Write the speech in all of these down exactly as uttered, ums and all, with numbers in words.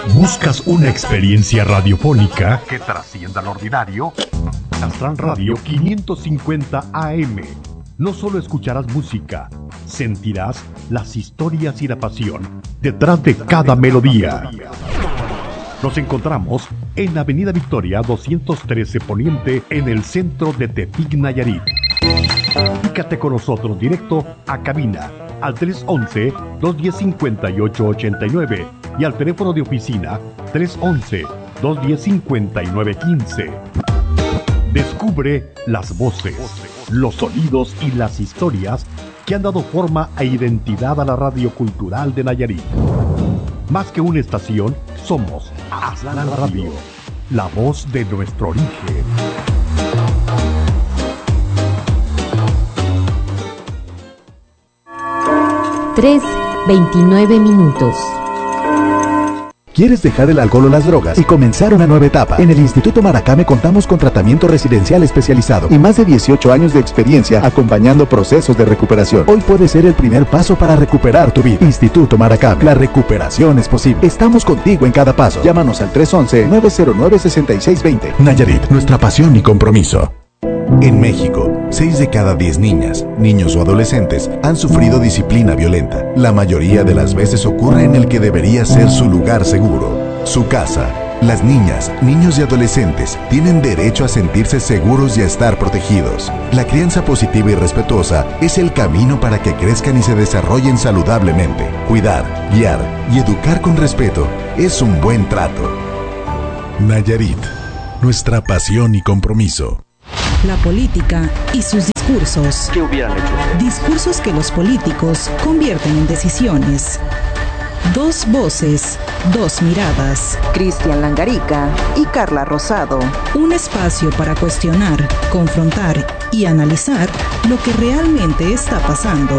¿Buscas una experiencia radiofónica que trascienda lo ordinario? Aztlán Radio quinientos cincuenta A M. No solo escucharás música, sentirás las historias y la pasión detrás de cada melodía. Nos encontramos en Avenida Victoria doscientos trece Poniente, en el centro de Tepic, Nayarit. Comunícate con nosotros directo a cabina al tres once, dos diez, cincuenta y ocho ochenta y nueve y al teléfono de oficina tres once, dos diez, cincuenta y nueve quince. Descubre las voces, los sonidos y las historias que han dado forma e identidad a la radio cultural de Nayarit. Más que una estación, somos Aztlán Radio, la voz de nuestro origen. tres, veintinueve minutos. ¿Quieres dejar el alcohol o las drogas y comenzar una nueva etapa? En el Instituto Maracame contamos con tratamiento residencial especializado y más de dieciocho años de experiencia acompañando procesos de recuperación. Hoy puede ser el primer paso para recuperar tu vida. Instituto Maracame, la recuperación es posible. Estamos contigo en cada paso. Llámanos al tres once, nueve cero nueve, seis seis dos cero. Nayarit, nuestra pasión y compromiso. En México, seis de cada diez niñas, niños o adolescentes han sufrido disciplina violenta. La mayoría de las veces ocurre en el que debería ser su lugar seguro, su casa. Las niñas, niños y adolescentes tienen derecho a sentirse seguros y a estar protegidos. La crianza positiva y respetuosa es el camino para que crezcan y se desarrollen saludablemente. Cuidar, guiar y educar con respeto es un buen trato. Nayarit, nuestra pasión y compromiso. La política y sus discursos. ¿Qué hubieran hecho? Discursos que los políticos convierten en decisiones. Dos voces, dos miradas. Cristian Langarica y Carla Rosado. Un espacio para cuestionar, confrontar y analizar lo que realmente está pasando.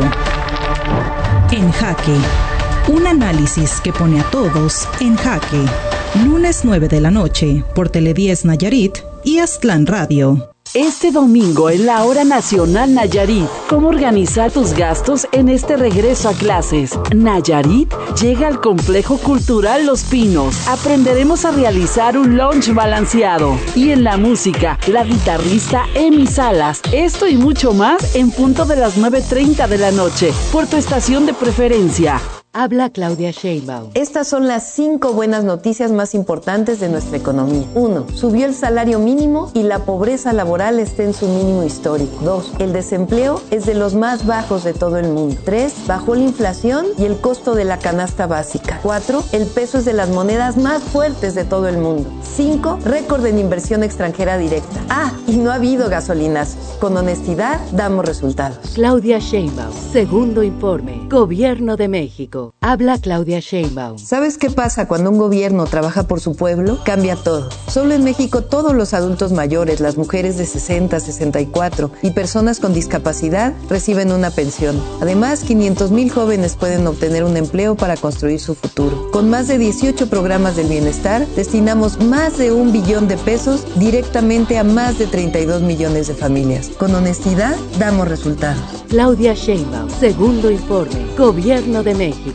En Jaque. Un análisis que pone a todos en jaque. Lunes nueve de la noche por Tele diez Nayarit y Aztlán Radio. Este domingo en la Hora Nacional Nayarit, ¿cómo organizar tus gastos en este regreso a clases? Nayarit llega al Complejo Cultural Los Pinos. Aprenderemos a realizar un lunch balanceado. Y en la música, la guitarrista Emi Salas. Esto y mucho más en punto de las nueve treinta de la noche, por tu estación de preferencia. Habla Claudia Sheinbaum. Estas son las cinco buenas noticias más importantes de nuestra economía. uno. Subió el salario mínimo y la pobreza laboral está en su mínimo histórico. dos. El desempleo es de los más bajos de todo el mundo. tres. Bajó la inflación y el costo de la canasta básica. cuatro. El peso es de las monedas más fuertes de todo el mundo. cinco. Récord en inversión extranjera directa. Ah, y no ha habido gasolinazos. Con honestidad damos resultados. Claudia Sheinbaum. Segundo informe. Gobierno de México. Habla Claudia Sheinbaum. ¿Sabes qué pasa cuando un gobierno trabaja por su pueblo? Cambia todo. Solo en México todos los adultos mayores, las mujeres de sesenta, sesenta y cuatro y personas con discapacidad reciben una pensión. Además, quinientos mil jóvenes pueden obtener un empleo para construir su futuro. Con más de dieciocho programas del bienestar, destinamos más de un billón de pesos directamente a más de treinta y dos millones de familias. Con honestidad, damos resultados. Claudia Sheinbaum. Segundo informe. Gobierno de México.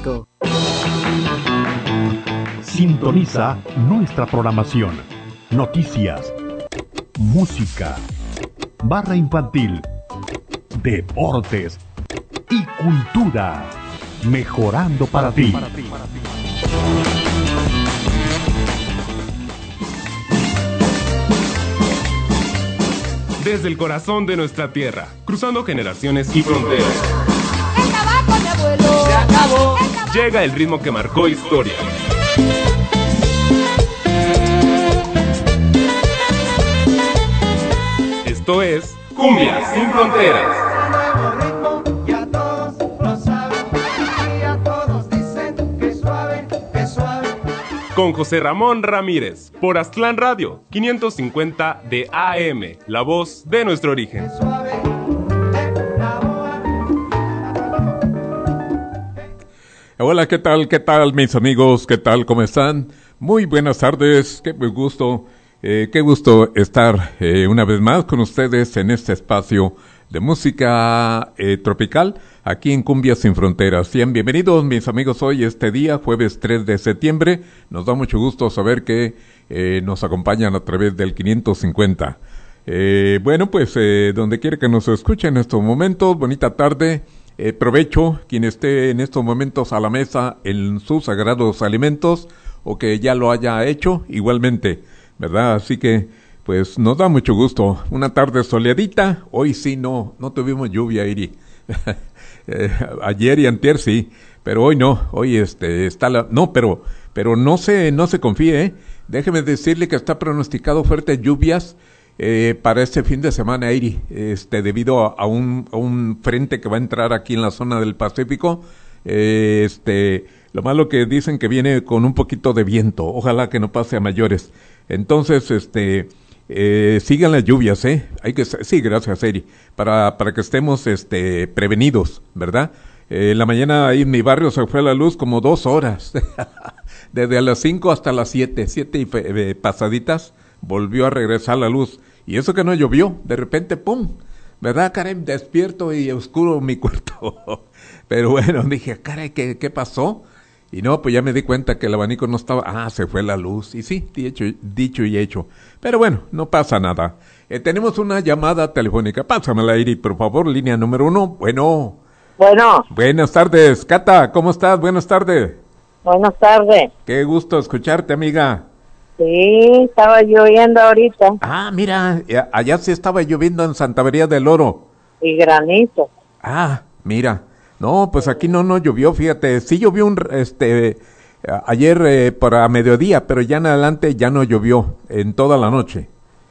Sintoniza nuestra programación. Noticias, música, barra infantil, deportes y cultura. Mejorando para ti. Desde el corazón de nuestra tierra, cruzando generaciones y fronteras. El tabaco, mi abuelo. Se acabó. Llega el ritmo que marcó historia. Esto es Cumbia Sin Fronteras. Con José Ramón Ramírez, por Aztlán Radio, quinientos cincuenta de A M, la voz de nuestro origen. Hola, ¿qué tal? ¿Qué tal, mis amigos? ¿Qué tal? ¿Cómo están? Muy buenas tardes, qué gusto, eh, qué gusto estar eh, una vez más con ustedes en este espacio de música eh, tropical aquí en Cumbia Sin Fronteras. Sean bienvenidos mis amigos hoy, este día, jueves tres de septiembre. Nos da mucho gusto saber que eh, nos acompañan a través del quinientos cincuenta. Eh, bueno, pues eh, donde quiera que nos escuchen en estos momentos, bonita tarde. Eh, provecho quien esté en estos momentos a la mesa en sus sagrados alimentos o que ya lo haya hecho igualmente, ¿verdad? Así que pues nos da mucho gusto. Una tarde soleadita. Hoy sí no no tuvimos lluvia, Iri. eh, ayer y antier sí, pero hoy no. Hoy este está la no, pero pero no se no se confíe, ¿eh? Déjeme decirle que está pronosticado fuertes lluvias Eh, para este fin de semana, Iri, este, debido a, a, un, a un frente que va a entrar aquí en la zona del Pacífico. Eh, este, lo malo que dicen que viene con un poquito de viento, ojalá que no pase a mayores. Entonces, este, eh, sigan las lluvias, eh, hay que, sí, gracias, Iri, para, para que estemos, este, prevenidos, ¿verdad? Eh, en la mañana ahí en mi barrio se fue la luz como dos horas, desde a las cinco hasta las siete, siete y eh, pasaditas. Volvió a regresar la luz, y eso que no llovió, de repente, ¡pum! ¿Verdad, Karen? Despierto y oscuro mi cuarto. Pero bueno, dije, caray, ¿qué, ¿qué pasó? Y no, pues ya me di cuenta que el abanico no estaba, ah, se fue la luz, y sí, dicho, dicho y hecho. Pero bueno, no pasa nada. Eh, tenemos una llamada telefónica, pásamela, Iri, por favor, línea número uno, bueno. Bueno. Buenas tardes, Cata, ¿cómo estás? Buenas tardes. Buenas tardes. Qué gusto escucharte, amiga. Sí, estaba lloviendo ahorita. Ah, mira, allá sí estaba lloviendo en Santa María del Oro. Y granizo. Ah, mira. No, pues aquí no, no llovió, fíjate. Sí llovió un, este, ayer eh, para mediodía, pero ya en adelante ya no llovió en toda la noche.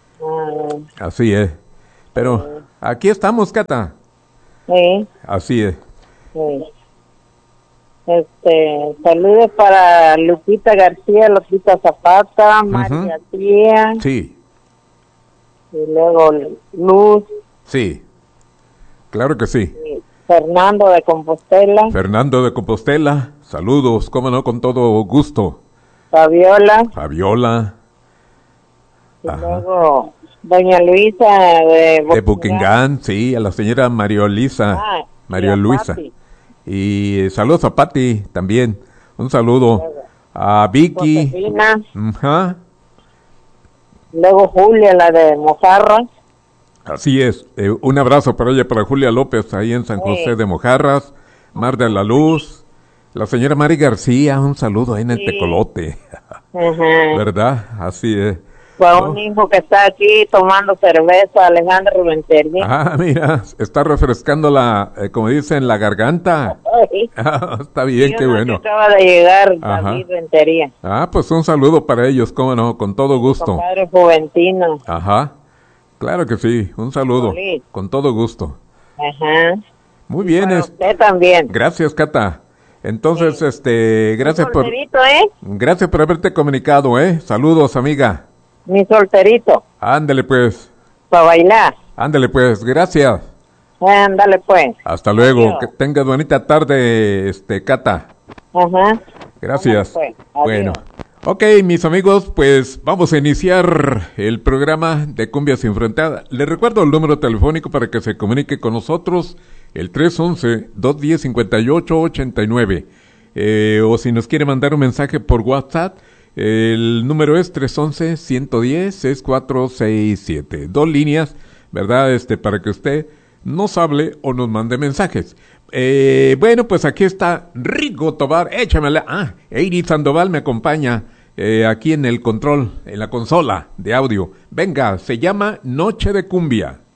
Ah. Así es. Pero sí. Aquí estamos, Cata. Sí. Así es. Sí. Este, saludos para Lupita García, Lupita Zapata, María uh-huh. Tía. Sí. Y luego Luz. Sí. Claro que sí. Y Fernando de Compostela. Fernando de Compostela. Saludos, cómo no, con todo gusto. Fabiola. Fabiola. Y Ajá. luego Doña Luisa de Buckingham. De Buckingham, sí, a la señora María Luisa. Ah, María Luisa. Pati. Y saludos a Pati también. Un saludo a Vicky. Josefina. Uh-huh. Luego Julia, la de Mojarras. Así es. Eh, un abrazo para ella, para Julia López, ahí en San sí. José de Mojarras. Mar de la Luz. La señora Mari García, un saludo ahí en sí. el Tecolote. Uh-huh. ¿Verdad? Así es. Fue un hijo que está aquí tomando cerveza, Alejandro Rentería. Ah, mira, está refrescando la, eh, como dicen, la garganta. Ah, está bien, qué bueno. Que acaba de llegar David Rentería. Ah, pues un saludo para ellos, cómo no, con todo gusto. Padre Juventino. Ajá, claro que sí, un saludo, Feliz. Con todo gusto. Ajá. Muy bien. Para usted también. Gracias, Cata. Entonces, sí. este, gracias por... ¿eh? Gracias por haberte comunicado, ¿eh? Saludos, amiga. Mi solterito. Ándale pues. Para bailar. Ándale pues, gracias. Ándale pues. Hasta luego, Adiós. Que tengas bonita tarde, este, Cata. Ajá. Gracias. Pues. Bueno. Ok, mis amigos, pues vamos a iniciar el programa de Cumbia Sin Fronteras. Les recuerdo el número telefónico para que se comunique con nosotros, el tres once, dos diez, cincuenta y ocho ochenta y nueve. Eh, o si nos quiere mandar un mensaje por WhatsApp, el número es tres once, ciento diez, sesenta y cuatro sesenta y siete. Dos líneas, ¿verdad? Este, para que usted nos hable o nos mande mensajes. Eh, bueno, pues aquí está Rigo Tobar, échamela. Ah, Eiri Sandoval me acompaña eh, aquí en el control, en la consola de audio. Venga, se llama Noche de Cumbia.